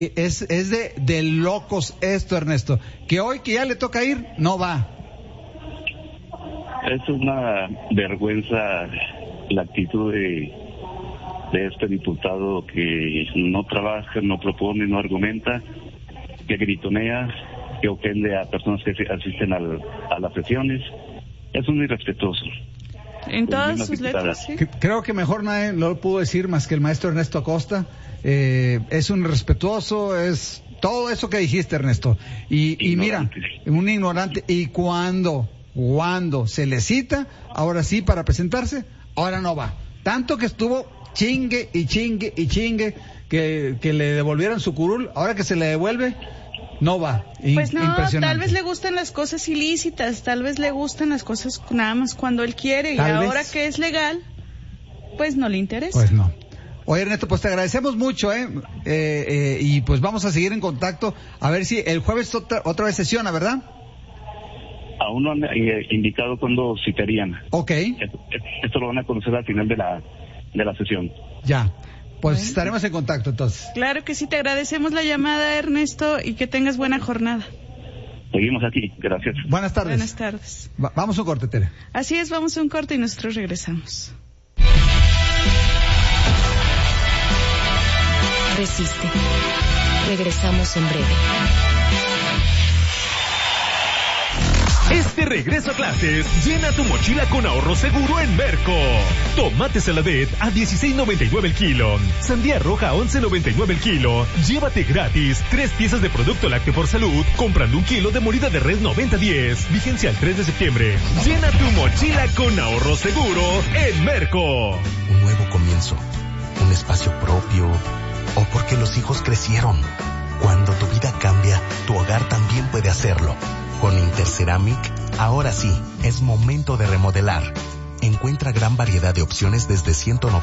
Es de locos esto, Ernesto. Que hoy que ya le toca ir, no va. Es una vergüenza la actitud de este diputado que no trabaja, no propone, no argumenta, que gritonea, que ofende a personas que asisten a las sesiones. Es un irrespetuoso. En todas sus letras, sí. Creo que mejor nadie lo pudo decir más que el maestro Ernesto Acosta. Es un irrespetuoso, es todo eso que dijiste, Ernesto. Y mira, un ignorante. Y cuando se le cita, ahora sí, para presentarse, ahora no va. Tanto que estuvo chingue, que le devolvieran su curul, ahora que se le devuelve, no va. Pues no, tal vez le gustan las cosas ilícitas, tal vez le gustan las cosas nada más cuando él quiere, y ahora que es legal, pues no le interesa. Pues no. Oye, Ernesto, pues te agradecemos mucho, y pues vamos a seguir en contacto, a ver si el jueves otra vez sesiona, ¿verdad? Aún no han indicado cuándo citarían. Ok. Esto lo van a conocer al final de la sesión. Ya. Pues estaremos en contacto entonces. Claro que sí, te agradecemos la llamada, Ernesto, y que tengas buena jornada. Seguimos aquí, gracias. Buenas tardes. Buenas tardes. Vamos a un corte, Tere. Así es, vamos a un corte y nosotros regresamos. Resiste. Regresamos en breve. Este regreso a clases, llena tu mochila con ahorro seguro en Merco. Tomate Saladet a $16.99 el kilo. Sandía roja a $11.99 el kilo. Llévate gratis 3 piezas de producto lácteo por salud comprando 1 kilo de molida de res 90-10. Vigencia el 3 de septiembre. Llena tu mochila con ahorro seguro en Merco. Un nuevo comienzo, un espacio propio, o porque los hijos crecieron. Cuando tu vida cambia, tu hogar también puede hacerlo. Con Interceramic, ahora sí, es momento de remodelar. Encuentra gran variedad de opciones desde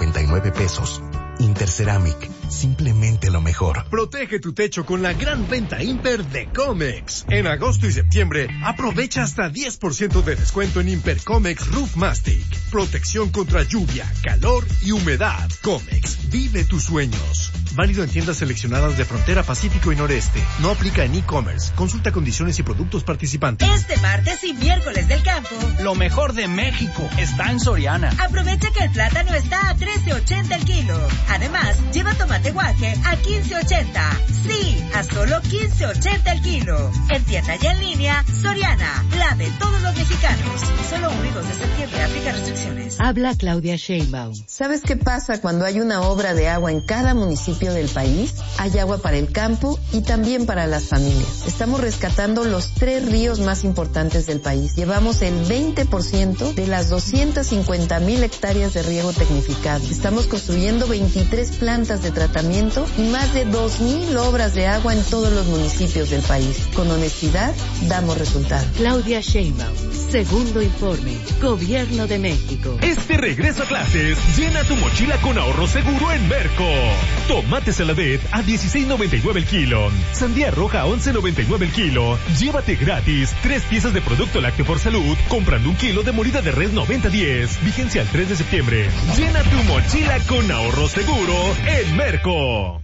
$199. Interceramic, simplemente lo mejor. Protege tu techo con la gran venta Imper de Comex. En agosto y septiembre, aprovecha hasta 10% de descuento en Imper Comex Roof Mastic. Protección contra lluvia, calor y humedad. Comex, vive tus sueños. Válido en tiendas seleccionadas de Frontera Pacífico y Noreste. No aplica en e-commerce. Consulta condiciones y productos participantes. Este martes y miércoles del campo, lo mejor de México está en Soriana. Aprovecha que el plátano está a $13.80 el kilo. Además, lleva tomate guaje a $15.80. Sí, a solo $15.80 el kilo. En tienda y en línea, Soriana, la de todos los mexicanos. Solo 1 y 2 de septiembre, aplica restricciones. Habla Claudia Sheinbaum. ¿Sabes qué pasa cuando hay una obra de agua en cada municipio del país? Hay agua para el campo y también para las familias. Estamos rescatando los 3 ríos más importantes del país. Llevamos el 20% de las 250,000 hectáreas de riego tecnificado. Estamos construyendo 23 plantas de tratamiento y más de 2,000 obras de agua en todos los municipios del país. Con honestidad, damos resultados. Claudia Sheinbaum, segundo informe, Gobierno de México. Este regreso a clases, llena tu mochila con ahorro seguro en Merco. Tomate Saladet a $16.99 el kilo. Sandía roja a $11.99 el kilo. Llévate gratis 3 piezas de producto lácteo por salud comprando 1 kilo de molida de res 90-10. Vigencia el 3 de septiembre. Llena tu mochila con ahorro seguro en Merco.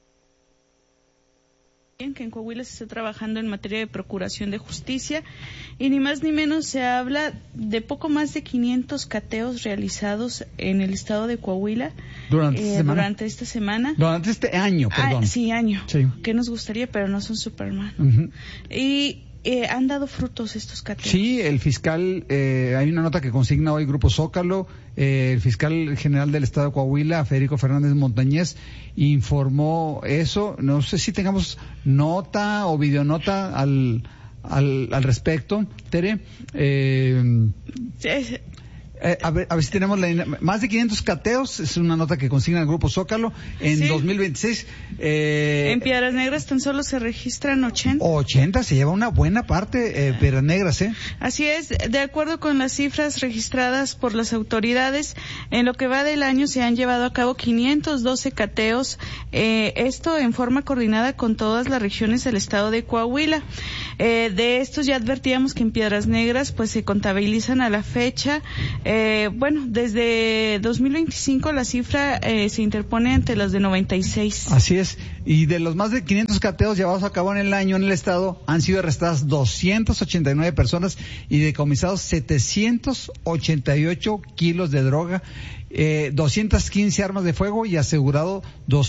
Que en Coahuila se está trabajando en materia de procuración de justicia y ni más ni menos se habla de poco más de 500 cateos realizados en el estado de Coahuila durante esta semana. Durante este año, perdón. Sí, año. Sí. Que nos gustaría, pero no son Superman. Uh-huh. Y han dado frutos estos cateos. Sí, el fiscal, hay una nota que consigna hoy Grupo Zócalo, el fiscal general del estado de Coahuila, Federico Fernández Montañez, informó eso. No sé si tengamos nota o videonota al respecto, Tere. A ver si tenemos más de 500 cateos, es una nota que consigna el Grupo Zócalo en 2026. En Piedras Negras tan solo se registran 80. 80, se lleva una buena parte, Piedras Negras, Así es, de acuerdo con las cifras registradas por las autoridades, en lo que va del año se han llevado a cabo 512 cateos, esto en forma coordinada con todas las regiones del estado de Coahuila. De estos ya advertíamos que en Piedras Negras pues se contabilizan a la fecha Desde 2025 la cifra se interpone entre las de 96. Así es. Y de los más de 500 cateos llevados a cabo en el año en el estado, han sido arrestadas 289 personas y decomisados 788 kilos de droga, 215 armas de fuego y asegurado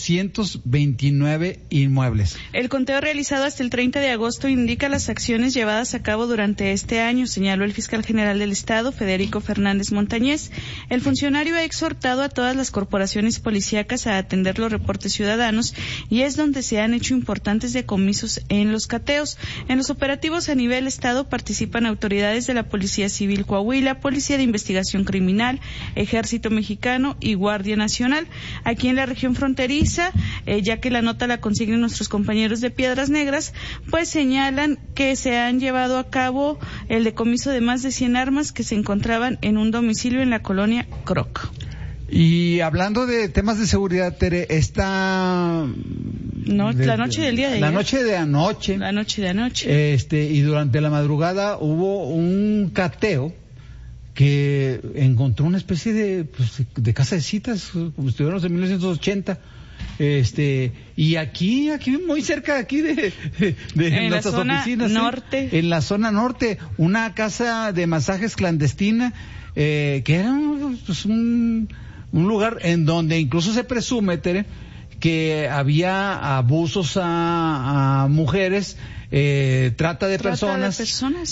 229 inmuebles. El conteo realizado hasta el 30 de agosto indica las acciones llevadas a cabo durante este año, señaló el fiscal general del Estado, Federico Fernández Montañez. El funcionario ha exhortado a todas las corporaciones policíacas a atender los reportes ciudadanos y es donde se han hecho importantes decomisos en los cateos. En los operativos a nivel Estado participan autoridades de la Policía Civil Coahuila, Policía de Investigación Criminal, Ejército Mexicano y Guardia Nacional. Aquí en la región fronteriza, ya que la nota la consiguen nuestros compañeros de Piedras Negras, pues señalan que se han llevado a cabo el decomiso de más de 100 armas que se encontraban en un domicilio en la colonia Croc. Y hablando de temas de seguridad, Tere, la noche del día de ayer. La noche de anoche. Y durante la madrugada hubo un cateo que encontró una especie de casa de citas, como estuvieron en 1980, y aquí muy cerca de aquí de nuestras oficinas, norte. En la zona norte, una casa de masajes clandestina, que era un lugar en donde incluso se presume, Tere, que había abusos a mujeres, trata de personas.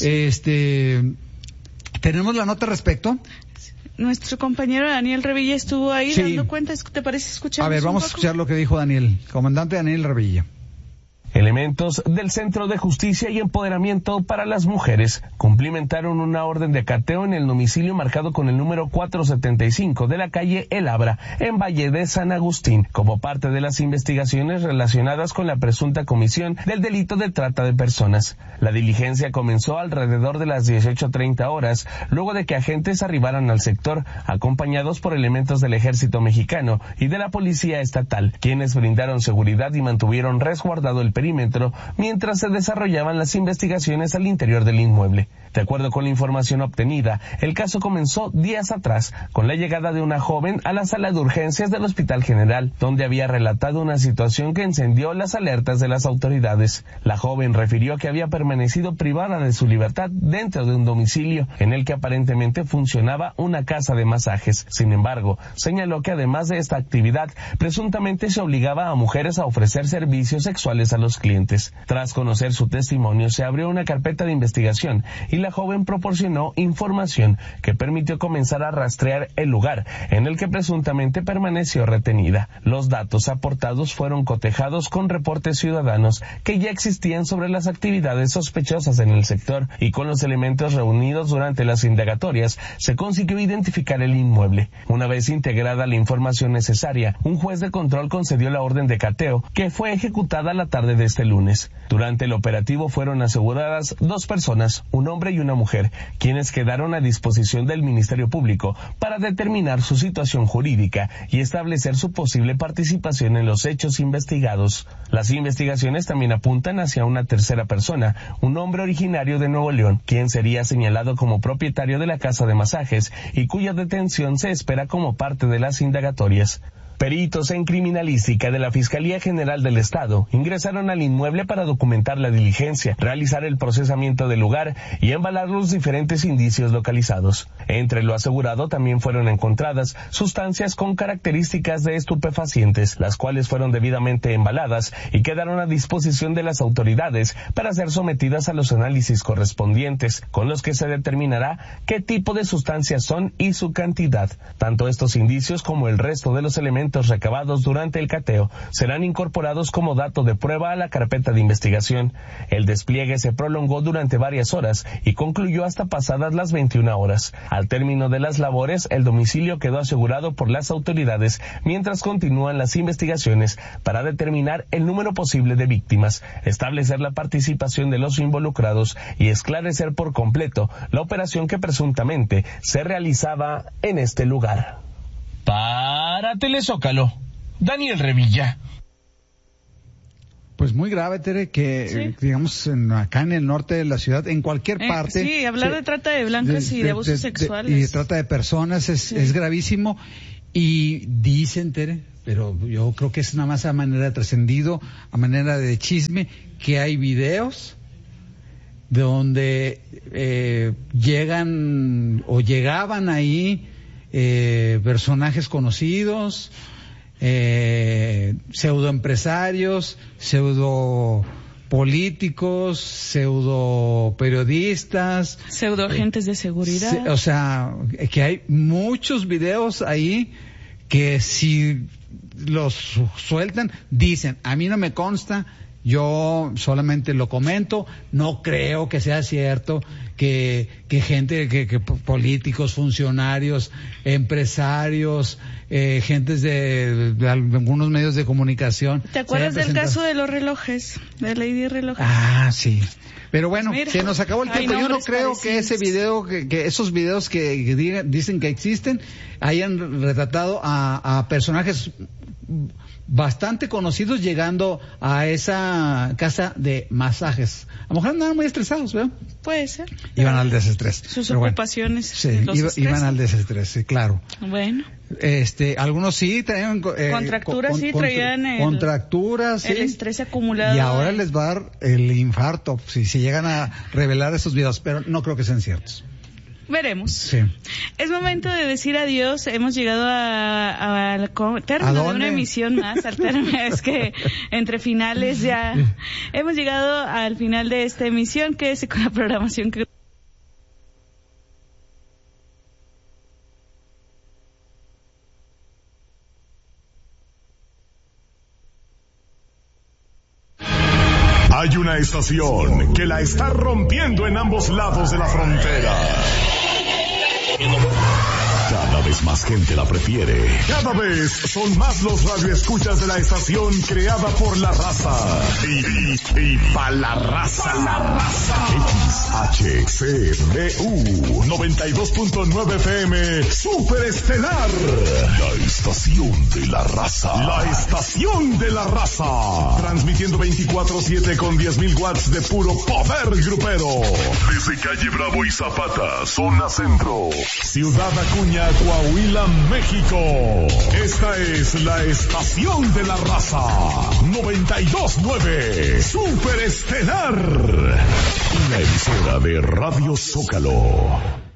¿Tenemos la nota al respecto? Nuestro compañero Daniel Revilla estuvo ahí dando cuenta. ¿Te parece escuchar? A ver, vamos a escuchar lo que dijo Daniel, comandante Daniel Revilla. Elementos del Centro de Justicia y Empoderamiento para las Mujeres cumplimentaron una orden de cateo en el domicilio marcado con el número 475 de la calle El Abra, en Valle de San Agustín, como parte de las investigaciones relacionadas con la presunta comisión del delito de trata de personas. La diligencia comenzó alrededor de las 18:30 horas, luego de que agentes arribaran al sector, acompañados por elementos del Ejército Mexicano y de la Policía Estatal, quienes brindaron seguridad y mantuvieron resguardado el perímetro mientras se desarrollaban las investigaciones al interior del inmueble. De acuerdo con la información obtenida, el caso comenzó días atrás con la llegada de una joven a la sala de urgencias del Hospital General, donde había relatado una situación que encendió las alertas de las autoridades. La joven refirió que había permanecido privada de su libertad dentro de un domicilio en el que aparentemente funcionaba una casa de masajes. Sin embargo, señaló que además de esta actividad, presuntamente se obligaba a mujeres a ofrecer servicios sexuales a los clientes. Tras conocer su testimonio, se abrió una carpeta de investigación y la joven proporcionó información que permitió comenzar a rastrear el lugar en el que presuntamente permaneció retenida. Los datos aportados fueron cotejados con reportes ciudadanos que ya existían sobre las actividades sospechosas en el sector, y con los elementos reunidos durante las indagatorias se consiguió identificar el inmueble. Una vez integrada la información necesaria, un juez de control concedió la orden de cateo, que fue ejecutada la tarde de este lunes. Durante el operativo fueron aseguradas 2 personas, un hombre y una mujer, quienes quedaron a disposición del Ministerio Público para determinar su situación jurídica y establecer su posible participación en los hechos investigados. Las investigaciones también apuntan hacia una tercera persona, un hombre originario de Nuevo León, quien sería señalado como propietario de la casa de masajes y cuya detención se espera como parte de las indagatorias. Peritos en criminalística de la Fiscalía General del Estado ingresaron al inmueble para documentar la diligencia, realizar el procesamiento del lugar y embalar los diferentes indicios localizados. Entre lo asegurado también fueron encontradas sustancias con características de estupefacientes, las cuales fueron debidamente embaladas y quedaron a disposición de las autoridades para ser sometidas a los análisis correspondientes, con los que se determinará qué tipo de sustancias son y su cantidad. Tanto estos indicios como el resto de los elementos recabados durante el cateo serán incorporados como dato de prueba a la carpeta de investigación. El despliegue se prolongó durante varias horas y concluyó hasta pasadas las 21 horas. Al término de las labores, el domicilio quedó asegurado por las autoridades mientras continúan las investigaciones para determinar el número posible de víctimas, establecer la participación de los involucrados y esclarecer por completo la operación que presuntamente se realizaba en este lugar. Para Telezócalo, Daniel Revilla. Pues muy grave, Tere, que digamos acá en el norte de la ciudad, en cualquier parte. Sí, hablar de trata de blancas y de abusos sexuales. Y de trata de personas es gravísimo. Y dicen, Tere, pero yo creo que es nada más a manera de trascendido, a manera de chisme, que hay videos donde llegaban ahí personajes conocidos, pseudoempresarios, pseudo políticos, pseudo periodistas, pseudo agentes de seguridad. O sea, que hay muchos videos ahí que si los sueltan, dicen, a mí no me consta, yo solamente lo comento, no creo que sea cierto que gente, que políticos, funcionarios, empresarios, gentes de algunos medios de comunicación. ¿Te acuerdas del caso de los relojes, de Lady Relojes? Ah, sí. Pero bueno, se nos acabó el tiempo. Yo no creo que ese video, que esos videos que dicen que existen, hayan retratado a personajes bastante conocidos llegando a esa casa de masajes. A lo mejor andaban muy estresados, ¿verdad? Puede ser. Iban al desestrés. Sus ocupaciones. Sí, iban al desestrés, sí, claro. Bueno. Algunos sí traían contracturas, traían contracturas, el estrés acumulado. Y ahora les va a dar el infarto si llegan a revelar esos videos, pero no creo que sean ciertos. Veremos. Sí. Es momento de decir adiós. Hemos llegado al término de una emisión más. Al término, es que entre finales ya hemos llegado al final de esta emisión. Quédese con la programación que... Hay una estación que la está rompiendo en ambos lados de la frontera. Cada vez más gente la prefiere. Cada vez son más los radioescuchas de la estación creada por la raza. Y pa' la raza. XHCBU 92.9 FM Super Estelar. La estación de la raza. La estación de la raza. Transmitiendo 24/7 con 10,000 watts de puro poder grupero. Desde calle Bravo y Zapata, zona centro. Ciudad Acuña, Coahuila, México. Esta es la estación de la raza. 92.9 Super Estelar. Una emisora de Radio Zócalo.